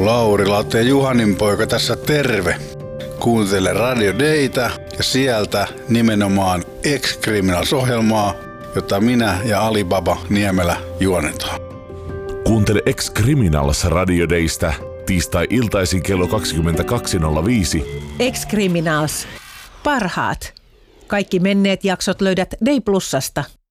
Lauri Lautta ja Juhanin poika tässä terve. Kuuntele Radio Daytä ja sieltä nimenomaan Ex-Criminals-ohjelmaa, jota minä ja Alibaba Niemelä juonetaan. Kuuntele Ex-Criminals Radio Daystä tiistai-iltaisin kello 22.05. Ex-Criminals. Parhaat. Kaikki menneet jaksot löydät Day Plusasta.